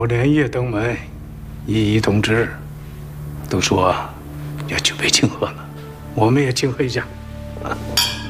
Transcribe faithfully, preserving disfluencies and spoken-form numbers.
我连夜登门，一一通知，都说要举杯庆贺了，我们也庆贺一下。啊